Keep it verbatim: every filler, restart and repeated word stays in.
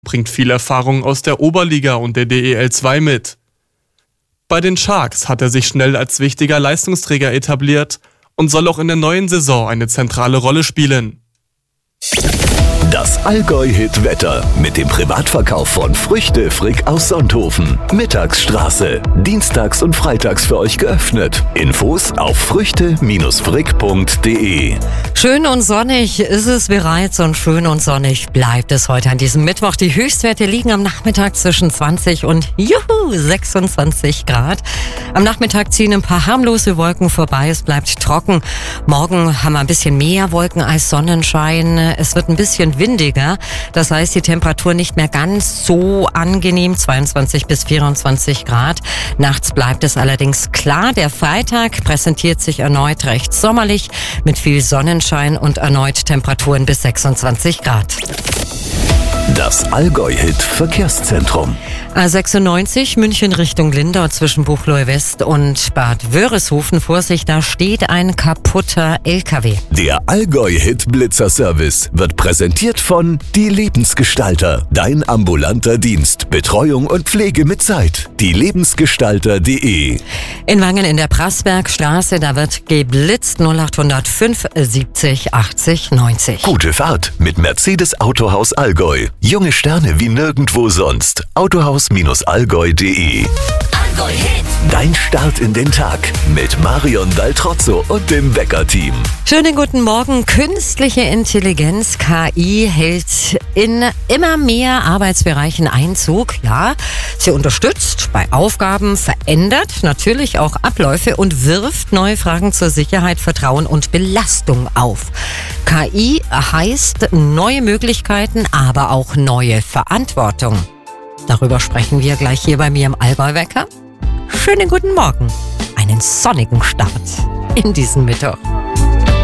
bringt viel Erfahrung aus der Oberliga und der D E L zwei mit. Bei den Sharks hat er sich schnell als wichtiger Leistungsträger etabliert und soll auch in der neuen Saison eine zentrale Rolle spielen. Das Allgäu-Hit-Wetter mit dem Privatverkauf von Früchte Frick aus Sonthofen. Mittagsstraße. Dienstags und freitags für euch geöffnet. Infos auf früchte frick punkt de. Schön und sonnig ist es bereits und schön und sonnig bleibt es heute an diesem Mittwoch. Die Höchstwerte liegen am Nachmittag zwischen zwanzig und juhu, sechsundzwanzig Grad. Am Nachmittag ziehen ein paar harmlose Wolken vorbei. Es bleibt trocken. Morgen haben wir ein bisschen mehr Wolken als Sonnenschein. Es wird ein bisschen windiger. Das heißt, die Temperatur nicht mehr ganz so angenehm, zweiundzwanzig bis vierundzwanzig Grad. Nachts bleibt es allerdings klar. Der Freitag präsentiert sich erneut recht sommerlich mit viel Sonnenschein und erneut Temperaturen bis sechsundzwanzig Grad. Das Allgäu-Hit-Verkehrszentrum. A sechsundneunzig München Richtung Lindau zwischen Buchloe West und Bad Wörishofen. Vorsicht, da steht ein kaputter L K W. Der Allgäu-Hit-Blitzer-Service wird präsentiert von Die Lebensgestalter. Dein ambulanter Dienst. Betreuung und Pflege mit Zeit. die lebensgestalter punkt de. In Wangen in der Prassbergstraße, da wird geblitzt. null acht null fünf siebzig achtzig neunzig. Gute Fahrt mit Mercedes Autohaus Allgäu. Junge Sterne wie nirgendwo sonst. Autohaus Allgäu punkt de. Dein Start in den Tag mit Marion Daltrozzo und dem Wecker-Team. Schönen guten Morgen. Künstliche Intelligenz, K I, hält in immer mehr Arbeitsbereichen Einzug. Ja, sie unterstützt bei Aufgaben, verändert natürlich auch Abläufe und wirft neue Fragen zur Sicherheit, Vertrauen und Belastung auf. K I heißt neue Möglichkeiten, aber auch neue Verantwortung. Darüber sprechen wir gleich hier bei mir im Allgäu-Wecker. Schönen guten Morgen, einen sonnigen Start in diesen Mittwoch.